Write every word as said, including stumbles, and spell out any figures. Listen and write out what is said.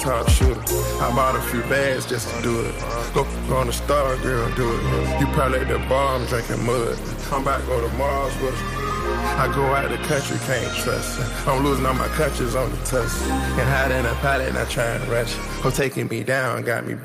top shooter. I bought a few bags just to do it. Go, go on the star, girl, do it. You probably at the bar, I'm drinking mud. I'm about to go to Mars with her. I go out the country, can't trust her. I'm losing all my countries on the tusk. And hide in a pilot, not trying to rush. Her taking me down, got me